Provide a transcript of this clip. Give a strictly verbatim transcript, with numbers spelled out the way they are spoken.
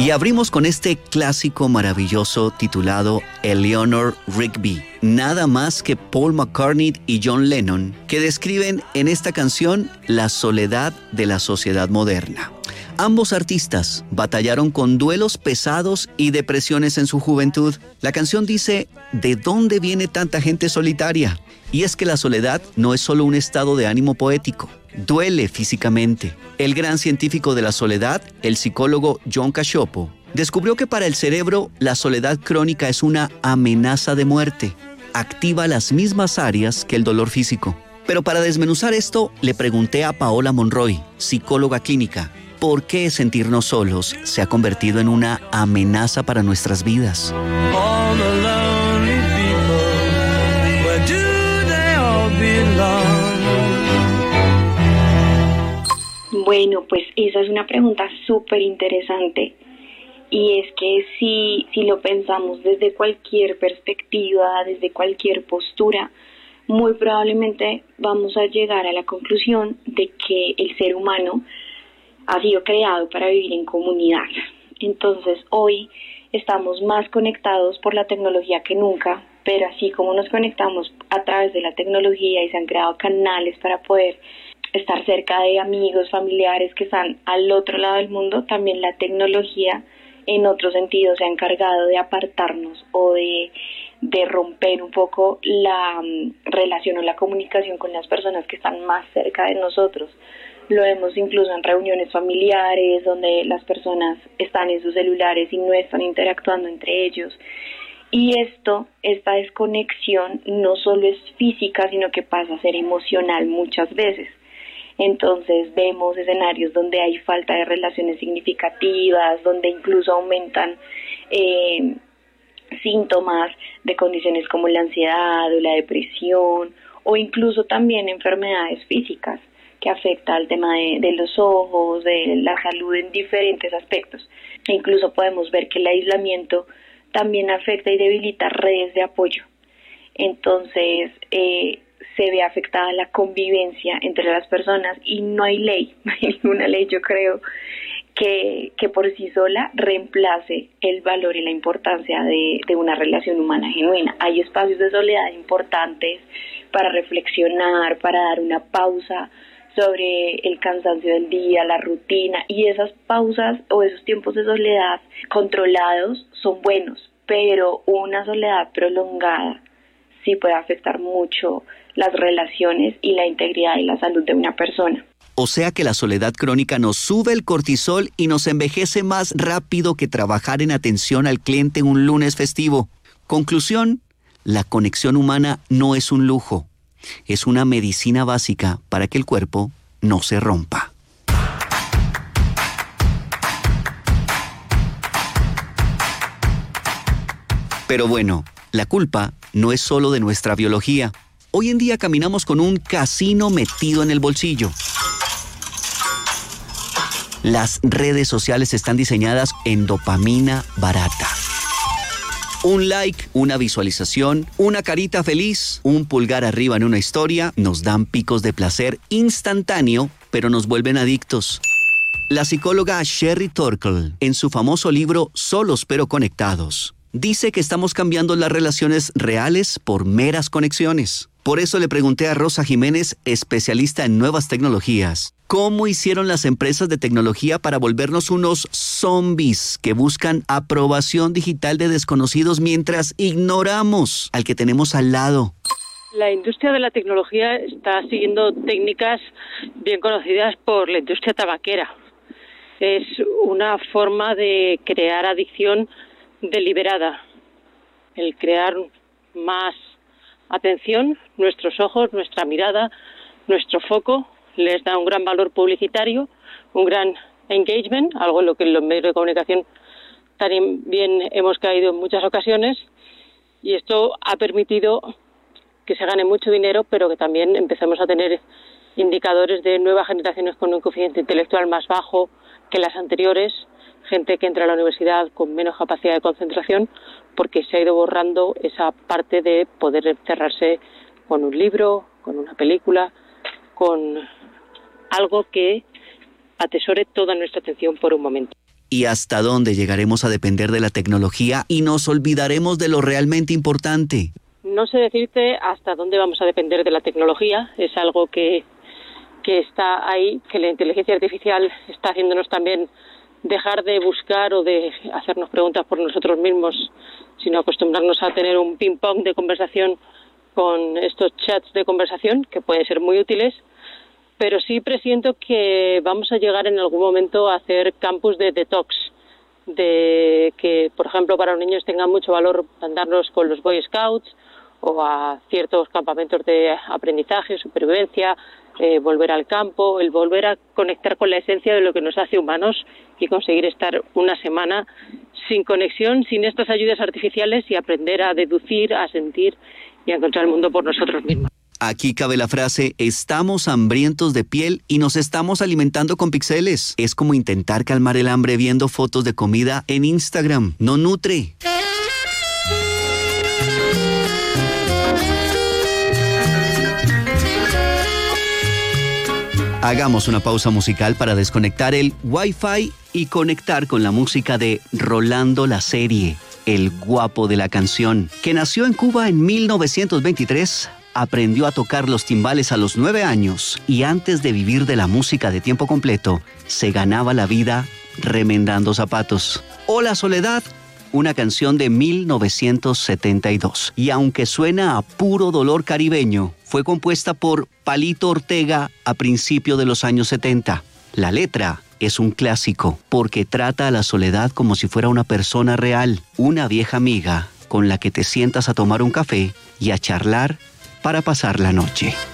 Y abrimos con este clásico maravilloso titulado Eleanor Rigby. Nada más que Paul McCartney y John Lennon, que describen en esta canción la soledad de la sociedad moderna. Ambos artistas batallaron con duelos pesados y depresiones en su juventud. La canción dice, ¿de dónde viene tanta gente solitaria? Y es que la soledad no es solo un estado de ánimo poético, duele físicamente. El gran científico de la soledad, el psicólogo John Cacioppo, descubrió que para el cerebro la soledad crónica es una amenaza de muerte. Activa las mismas áreas que el dolor físico. Pero para desmenuzar esto, le pregunté a Paola Monroy, psicóloga clínica, ¿por qué sentirnos solos se ha convertido en una amenaza para nuestras vidas? All the lonely people, where do they all belong? Bueno, pues esa es una pregunta súper interesante. Y es que si, si lo pensamos desde cualquier perspectiva, desde cualquier postura, muy probablemente vamos a llegar a la conclusión de que el ser humano ha sido creado para vivir en comunidad. Entonces hoy estamos más conectados por la tecnología que nunca, pero así como nos conectamos a través de la tecnología y se han creado canales para poder estar cerca de amigos, familiares que están al otro lado del mundo, también la tecnología en otro sentido se ha encargado de apartarnos o de, de romper un poco la um, relación o la comunicación con las personas que están más cerca de nosotros. Lo vemos incluso en reuniones familiares donde las personas están en sus celulares y no están interactuando entre ellos. Y esto, esta desconexión no solo es física, sino que pasa a ser emocional muchas veces. Entonces vemos escenarios donde hay falta de relaciones significativas, donde incluso aumentan eh, síntomas de condiciones como la ansiedad o la depresión, o incluso también enfermedades físicas que afecta al tema de, de los ojos, de la salud en diferentes aspectos. E incluso podemos ver que el aislamiento también afecta y debilita redes de apoyo. Entonces, eh, se ve afectada la convivencia entre las personas y no hay ley, no hay ninguna ley, yo creo, que, que por sí sola reemplace el valor y la importancia de, de una relación humana genuina. Hay espacios de soledad importantes para reflexionar, para dar una pausa sobre el cansancio del día, la rutina, y esas pausas o esos tiempos de soledad controlados son buenos, pero una soledad prolongada sí puede afectar mucho las relaciones y la integridad y la salud de una persona. O sea que la soledad crónica nos sube el cortisol y nos envejece más rápido que trabajar en atención al cliente un lunes festivo. Conclusión, la conexión humana no es un lujo, es una medicina básica para que el cuerpo no se rompa. Pero bueno, la culpa no es solo de nuestra biología. Hoy en día caminamos con un casino metido en el bolsillo. Las redes sociales están diseñadas en dopamina barata. Un like, una visualización, una carita feliz, un pulgar arriba en una historia nos dan picos de placer instantáneo, pero nos vuelven adictos. La psicóloga Sherry Turkle, en su famoso libro Solos pero conectados, dice que estamos cambiando las relaciones reales por meras conexiones. Por eso le pregunté a Rosa Jiménez, especialista en nuevas tecnologías, ¿cómo hicieron las empresas de tecnología para volvernos unos zombies que buscan aprobación digital de desconocidos mientras ignoramos al que tenemos al lado? La industria de la tecnología está siguiendo técnicas bien conocidas por la industria tabaquera. Es una forma de crear adicción deliberada, el crear más atención, nuestros ojos, nuestra mirada, nuestro foco, les da un gran valor publicitario, un gran engagement, algo en lo que en los medios de comunicación también hemos caído en muchas ocasiones, y esto ha permitido que se gane mucho dinero, pero que también empecemos a tener indicadores de nuevas generaciones con un coeficiente intelectual más bajo que las anteriores, gente que entra a la universidad con menos capacidad de concentración, porque se ha ido borrando esa parte de poder encerrarse con un libro, con una película, con algo que atesore toda nuestra atención por un momento. ¿Y hasta dónde llegaremos a depender de la tecnología y nos olvidaremos de lo realmente importante? No sé decirte hasta dónde vamos a depender de la tecnología. Es algo que, que está ahí, que la inteligencia artificial está haciéndonos también dejar de buscar o de hacernos preguntas por nosotros mismos, sino acostumbrarnos a tener un ping-pong de conversación con estos chats de conversación, que pueden ser muy útiles, pero sí presiento que vamos a llegar en algún momento a hacer campus de detox, de que, por ejemplo, para los niños tenga mucho valor mandarlos con los Boy Scouts o a ciertos campamentos de aprendizaje, supervivencia, eh, volver al campo, el volver a conectar con la esencia de lo que nos hace humanos y conseguir estar una semana sin conexión, sin estas ayudas artificiales y aprender a deducir, a sentir y a encontrar el mundo por nosotros mismos. Aquí cabe la frase, estamos hambrientos de piel y nos estamos alimentando con píxeles. Es como intentar calmar el hambre viendo fotos de comida en Instagram. No nutre. Hagamos una pausa musical para desconectar el Wi-Fi y conectar con la música de Rolando La Serie, el guapo de la canción, que nació en Cuba en mil novecientos veintitrés, aprendió a tocar los timbales a los nueve años y antes de vivir de la música de tiempo completo, se ganaba la vida remendando zapatos. Hola Soledad, una canción de mil novecientos setenta y dos. Y aunque suena a puro dolor caribeño, fue compuesta por Palito Ortega a principios de los años setenta. La letra es un clásico porque trata a la soledad como si fuera una persona real, una vieja amiga con la que te sientas a tomar un café y a charlar para pasar la noche.